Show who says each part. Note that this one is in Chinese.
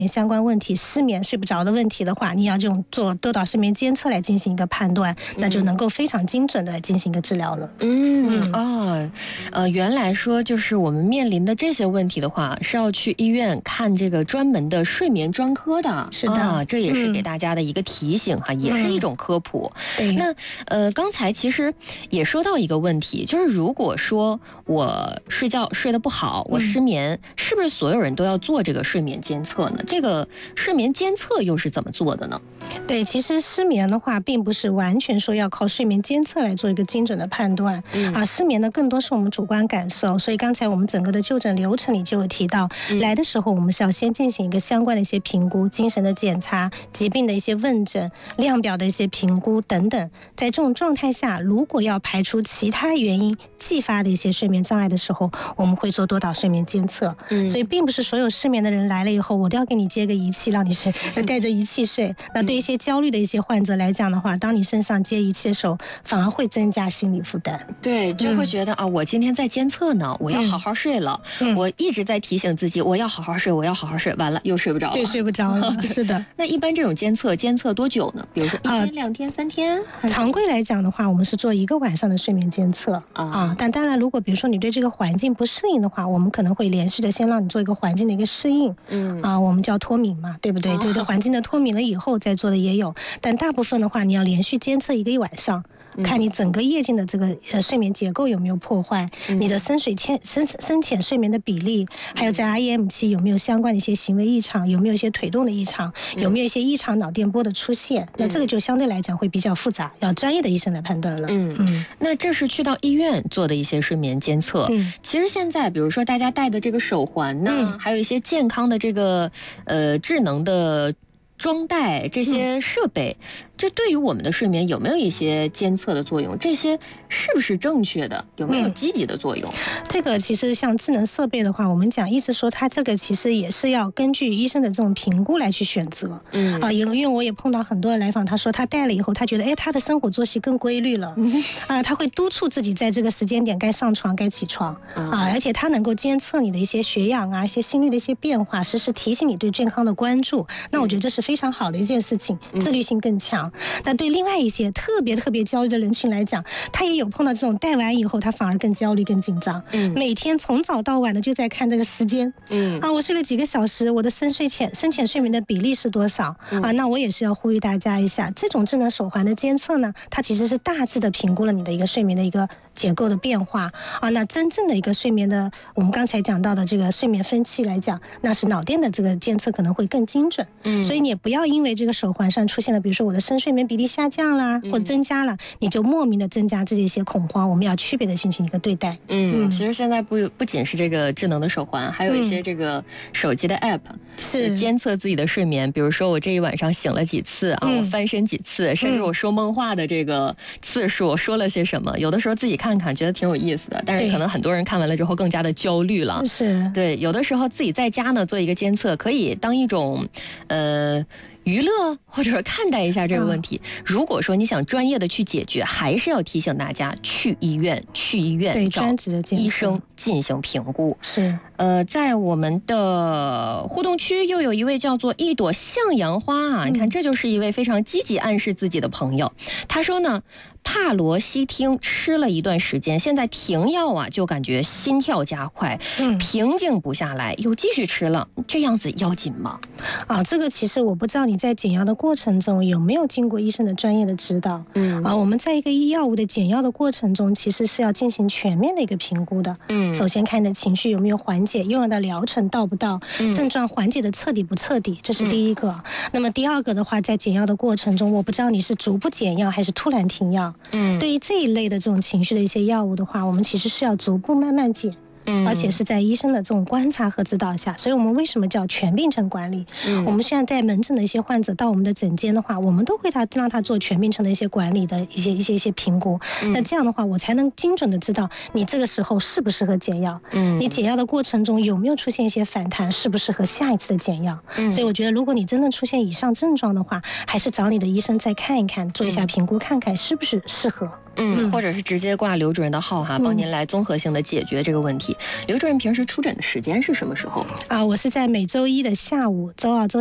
Speaker 1: 相关问题，失眠睡不着的问题的话，你要做多导睡眠监测来进行一个判断，那就能够非常精准的进行一个治疗了。
Speaker 2: 原来说就是我们面临的这些问题的话，是要去医院看这个专门的睡眠专科的。
Speaker 1: 是的，
Speaker 2: 这也是给大家的一个提醒哈，也是一种科普。那刚才其实也说到一个问题，就是如果说我睡觉睡得不好，我失眠，是不是所有人都要做这个睡眠监测呢？这个睡眠监测又是怎么做的呢？
Speaker 1: 对，其实失眠的话，并不是完全说要靠睡眠监测来做一个精准的判断。失眠呢更多是我们主观感受，所以刚才我们整个的就诊流程里就有提到，来的时候我们是要先进行一个相关的一些评估，精神的检查、疾病的一些问诊、量表的一些评估等等。在这种状态下，如果要排除其他原因继发的一些睡眠障碍的时候，我们会做多导睡眠监测。所以并不是所有失眠的人来了以后，我都要给你接个仪器让你睡，带着仪器睡。那对一些焦虑的一些患者来讲的话，当你身上接仪器的时候，反而会增加心理负担。
Speaker 2: 对，就会觉得我今天在监测呢，我要好好睡了。我一直在提醒自己，我要好好睡，我要好好睡，完了又睡不着了。
Speaker 1: 对，睡不着了。是的。
Speaker 2: 那一般这种监测多久呢？比如说1天、2天、3天？
Speaker 1: 常规来讲的话，我们是做1个晚上的睡眠监测但当然，如果比如说你对这个环境不适应的话，我们可能会连续的先让你做一个环境的一个适应。我们叫脱敏嘛，对不对？对环境的脱敏了以后再做的也有，但大部分的话，你要连续监测1个晚上。看你整个夜间的这个睡眠结构有没有破坏，你的深浅睡眠的比例，还有在 REM 期有没有相关的一些行为异常，有没有一些腿动的异常，有没有一些异常脑电波的出现，那这个就相对来讲会比较复杂，要专业的医生来判断了。
Speaker 2: 那这是去到医院做的一些睡眠监测。其实现在比如说大家戴的这个手环呢，还有一些健康的这个智能的装戴这些设备，这对于我们的睡眠有没有一些监测的作用？这些是不是正确的？有没有积极的作用？
Speaker 1: 这个其实像智能设备的话，我们讲一直说它这个其实也是要根据医生的这种评估来去选择。因为我也碰到很多的来访，他说他戴了以后，他觉得他的生活作息更规律了。他会督促自己在这个时间点该上床该起床而且他能够监测你的一些血氧一些心率的一些变化，实时提醒你对健康的关注。那我觉得这是非常好的一件事情，自律性更强。但对另外一些特别焦虑的人群来讲，他也有碰到这种戴完以后他反而更焦虑更紧张。每天从早到晚的就在看这个时间。我睡了几个小时，我的深浅睡眠的比例是多少那我也是要呼吁大家一下，这种智能手环的监测呢，它其实是大致的评估了你的一个睡眠的一个结构的变化那真正的一个睡眠的，我们刚才讲到的这个睡眠分期来讲，那是脑电的这个监测可能会更精准。所以你也不要因为这个手环上出现了比如说我的深睡眠比例下降啦或者增加了，你就莫名的增加自己一些恐慌，我们要区别的进行一个对待。
Speaker 2: 其实现在不仅是这个智能的手环，还有一些这个手机的 app 是监测自己的睡眠，比如说我这一晚上醒了几次我翻身几次，甚至我说梦话的这个次数，我说了些什么，有的时候自己看看觉得挺有意思的，但是可能很多人看完了之后更加的焦虑了。对，有的时候自己在家呢做一个监测，可以当一种娱乐或者看待一下这个问题。如果说你想专业的去解决，还是要提醒大家去医院
Speaker 1: 对专职的
Speaker 2: 医生进行评估。
Speaker 1: 是
Speaker 2: 在我们的互动区又有一位叫做一朵向阳花你看这就是一位非常积极暗示自己的朋友。他说呢，帕罗西汀吃了一段时间，现在停药就感觉心跳加快，平静不下来，又继续吃了，这样子要紧吗？
Speaker 1: 这个其实我不知道你在减药的过程中有没有经过医生的专业的指导。我们在一个药物的减药的过程中，其实是要进行全面的一个评估的。首先看你的情绪有没有缓解，用药的疗程到不到，症状缓解的彻底不彻底，这是第一个。那么第二个的话，在减药的过程中，我不知道你是逐步减药还是突然停药。对于这一类的这种情绪的一些药物的话，我们其实是要逐步慢慢减。而且是在医生的这种观察和指导下，所以我们为什么叫全病程管理？我们现在在门诊的一些患者到我们的诊间的话，我们都会让他做全病程的一些管理的一些评估。那这样的话，我才能精准的知道你这个时候适不适合减药，你减药的过程中有没有出现一些反弹，适不适合下一次的减药。所以我觉得，如果你真的出现以上症状的话，还是找你的医生再看一看，做一下评估，看看是不是适合。
Speaker 2: 或者是直接挂刘主任的号哈，帮您来综合性的解决这个问题。刘主任平时出诊的时间是什么时候？
Speaker 1: 我是在每周一的下午，周二、周